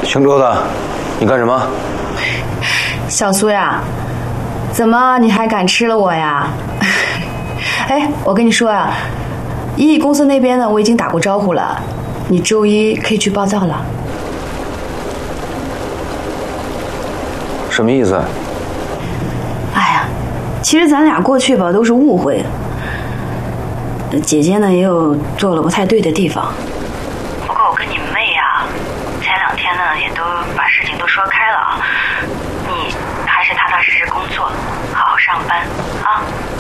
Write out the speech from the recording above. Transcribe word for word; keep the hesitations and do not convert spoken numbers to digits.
姓周的，你干什么？ 小苏呀，怎么你还敢吃了我呀？哎，我跟你说呀，一亿公司那边呢，我已经打过招呼了，你周一可以去报道了。 什么意思？ 哎呀，其实咱俩过去吧都是误会，姐姐呢也有做了不太对的地方。不过我跟你妹呀，前两天呢也都把事情都说开了，你还是踏踏实实工作，好好上班啊。